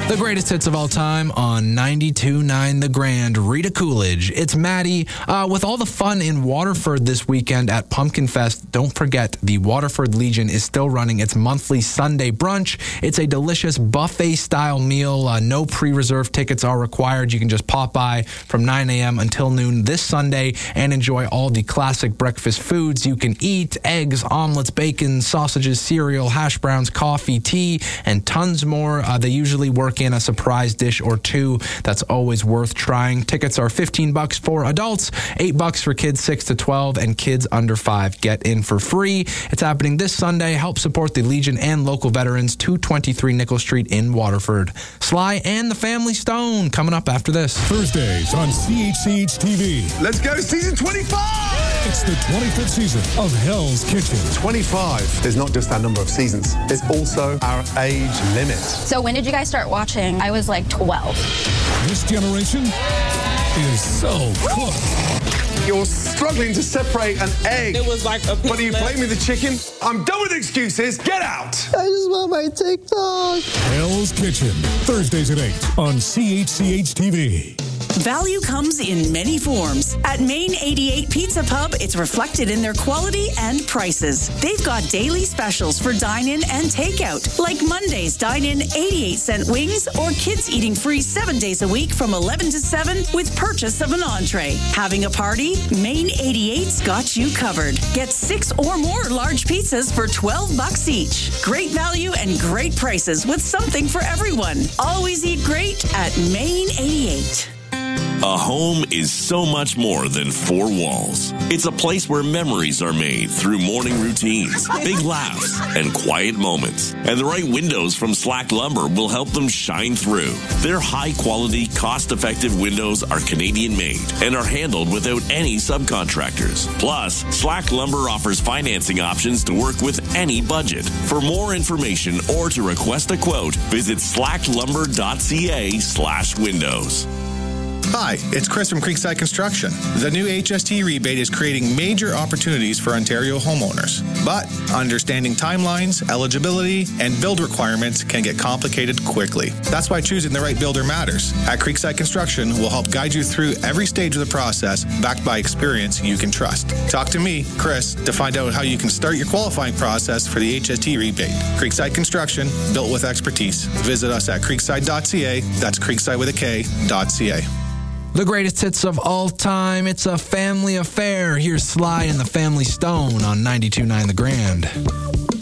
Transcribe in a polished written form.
The greatest hits of all time on 92.9 The Grand. Rita Coolidge. It's Maddie. With all the fun in Waterford this weekend at Pumpkin Fest, don't forget the Waterford Legion is still running its monthly Sunday brunch. It's a delicious buffet-style meal. No pre-reserved tickets are required. You can just pop by from 9 a.m. until noon this Sunday and enjoy all the classic breakfast foods you can eat: eggs, omelets, bacon, sausages, cereal, hash browns, coffee, tea, and tons more. They usually work in a surprise dish or two that's always worth trying. Tickets are $15 for adults, $8 for kids 6 to 12, and kids under 5 get in for free. It's happening this Sunday. Help support the Legion and local veterans. 223 Nickel Street in Waterford. Sly and the Family Stone coming up after this. Thursdays on CHCH TV. Let's go, season 25! It's the 25th season of Hell's Kitchen. 25 is not just our number of seasons, it's also our age limit. So when did you guys start watching? I was like 12. This generation is so cooked. You're struggling to separate an egg. It was like a But are you playing with the chicken? I'm done with excuses. Get out! I just want my TikTok. Hell's Kitchen. Thursdays at 8 on CHCH TV. Value comes in many forms. At Main 88 Pizza Pub, it's reflected in their quality and prices. They've got daily specials for dine-in and takeout, like Monday's dine-in 88-cent wings or kids eating free 7 days a week from 11 to 7 with purchase of an entree. Having a party? Main 88's got you covered. Get 6 or more large pizzas for $12 each. Great value and great prices with something for everyone. Always eat great at Main 88. A home is so much more than 4 walls. It's a place where memories are made through morning routines, big laughs, and quiet moments. And the right windows from Slack Lumber will help them shine through. Their high-quality, cost-effective windows are Canadian-made and are handled without any subcontractors. Plus, Slack Lumber offers financing options to work with any budget. For more information or to request a quote, visit slacklumber.ca/windows. Hi, it's Chris from Creekside Construction. The new HST rebate is creating major opportunities for Ontario homeowners. But understanding timelines, eligibility, and build requirements can get complicated quickly. That's why choosing the right builder matters. At Creekside Construction, we'll help guide you through every stage of the process, backed by experience you can trust. Talk to me, Chris, to find out how you can start your qualifying process for the HST rebate. Creekside Construction, built with expertise. Visit us at creekside.ca. That's creekside with a K.ca. The greatest hits of all time. It's a family affair. Here's Sly and the Family Stone on 92.9 The Grand.